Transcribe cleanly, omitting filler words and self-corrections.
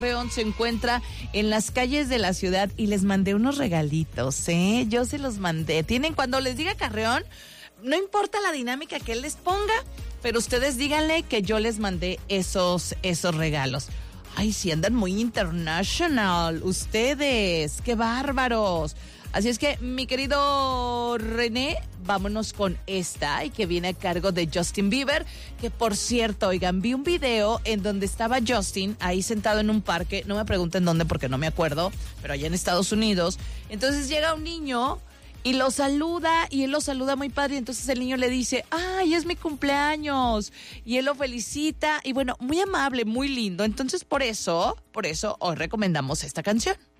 Carreón se encuentra en las calles de la ciudad y les mandé unos regalitos, ¿eh? Yo se los mandé. Cuando les diga Carreón, no importa la dinámica que él les ponga, pero ustedes díganle que yo les mandé esos regalos. Ay, sí, andan muy international ustedes, qué bárbaros. Así es que, mi querido René, vámonos con esta y que viene a cargo de Justin Bieber, que por cierto, oigan, vi un video en donde estaba Justin ahí sentado en un parque, no me pregunten dónde porque no me acuerdo, pero allá en Estados Unidos. Entonces llega un niño y lo saluda, y él lo saluda muy padre, y entonces el niño le dice, ¡ay, es mi cumpleaños! Y él lo felicita, y bueno, muy amable, muy lindo. Entonces por eso hoy recomendamos esta canción.